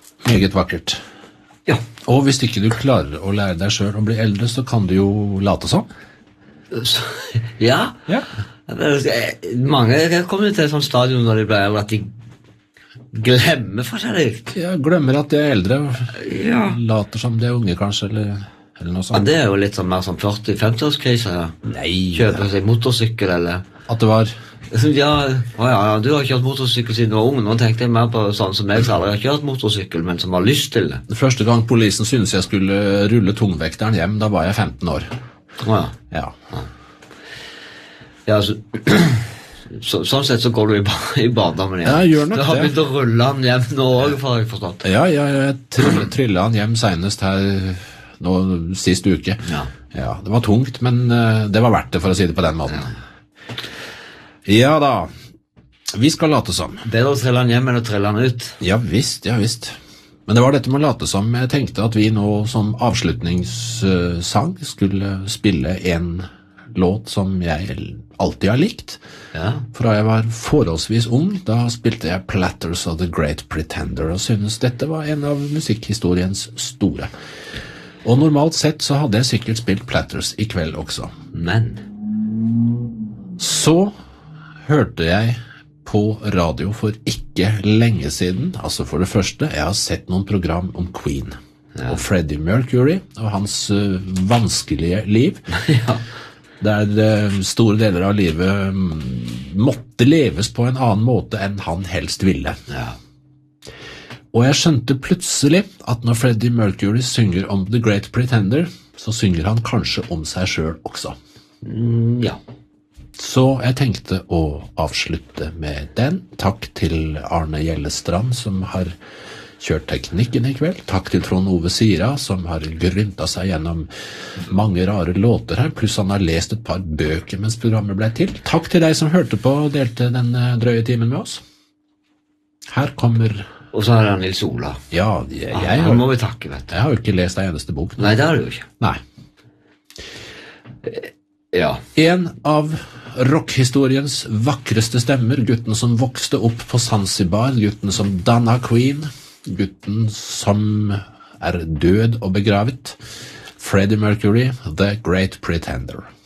Meget vakkert. Ja. Og hvis ikke du klarer å lære deg selv å bli eldre, så kan du jo late sånn. Ja. Ja. Mange kommer til et sånt stadium når de blir eldre at de glemmer forskjellig. Ja, glemmer at de er eldre, Ja. later som de er unge kanskje, eller noe Ja, sånt. det er jo litt sånn mer sånn 40-50-årskrise, ja. Nei, Kjøper seg motorsykkel, eller... at det var... Ja, du har kjørt motorsykkel siden du var ung. Nå tenkte jeg mer på sånn som jeg som aldri har kjørt motorsykkel, men som har lyst til det. Første gang polisen syntes jeg skulle rulle tungvekteren hjem, da var jeg 15 år. Ja. Ja. Ja, sånn sett så går du i barndommen igjen. Ja, jeg gjør nok du har det. begynt å rulle den hjem nå også, har jeg forstått. Ja, jeg trillet han hjem senest her nå sist uke. Ja. Ja, det var tungt, men det var verdt det, for å si det på den måten. Ja da, vi skal late som. Bedre å trille den hjem enn å trille den ut. Ja visst, ja visst. Men det var dette med å late som. Jeg tenkte at vi nå som avslutningssang skulle spille en låt som jeg alltid har likt. Ja. Fra jeg var forholdsvis ung, da spilte jeg Platters of the Great Pretender, og synes dette var en av musikkhistoriens store. Og normalt sett så hadde jeg sikkert spilt Platters i kveld også. Men Så hørte jeg på radio for ikke lenge siden, altså for det første, jeg har sett noen program om Queen, og Freddie Mercury, og hans vanskelige liv, ja. der store deler av livet måtte leves på en annen måte enn han helst ville. Ja. Og jeg skjønte plutselig at når Freddie Mercury synger om The Great Pretender, så synger han kanskje om seg selv også. Ja. Så jeg tenkte å avslutte med den. Takk til Arne Gjellestrand som har kjørt teknikken i kveld. Takk til Trond Ove Sira som har gryntet seg gjennom mange rare låter her, pluss han har lest et par bøker mens programmet ble til. Takk til deg som hørte på og delte den drøye timen med oss. Her kommer... Og så har han Nils Ola. Ja, han må vi takke, vet du. Jeg har jo ikke lest en eneste bok. Nei, det har du jo ikke. Nei. Ja. En av rockhistoriens vakreste stemmer, gutten som vokste opp på Zanzibar, gutten som dannet Queen, gutten som er død og begravet, Freddie Mercury, The Great Pretender.